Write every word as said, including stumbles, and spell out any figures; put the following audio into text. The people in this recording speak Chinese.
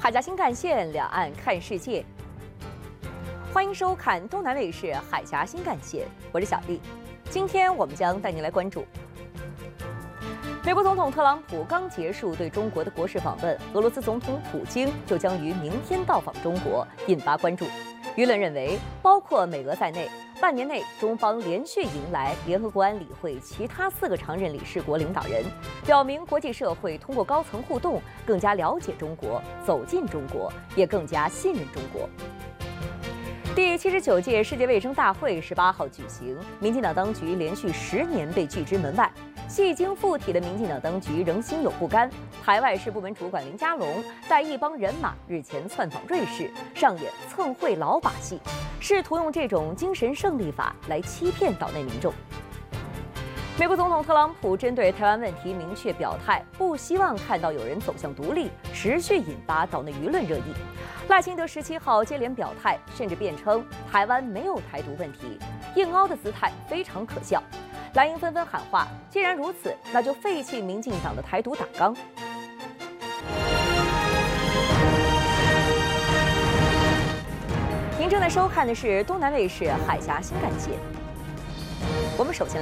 海峡新干线，两岸看世界。欢迎收看东南卫视《海峡新干线》，我是小丽。今天我们将带您来关注：美国总统特朗普刚结束对中国的国事访问，俄罗斯总统普京就将于明天到访中国，引发关注。舆论认为，包括美俄在内，半年内中方连续迎来联合国安理会其他四个常任理事国领导人，表明国际社会通过高层互动更加了解中国，走进中国，也更加信任中国。第七十九届世界卫生大会十八号举行，民进党当局连续十年被拒之门外。戏精附体的民进党当局仍心有不甘，海外事部门主管林佳龙带一帮人马日前窜访瑞士，上演蹭会老把戏，试图用这种精神胜利法来欺骗岛内民众。美国总统特朗普针对台湾问题明确表态，不希望看到有人走向独立，持续引发岛内舆论热议。赖清德十七号接连表态，甚至辩称台湾没有台独问题，硬凹的姿态非常可笑。蓝营纷纷喊话，既然如此，那就废弃民进党的台独党纲。您正在收看的是东南卫视《海峡新干线》，我们首先。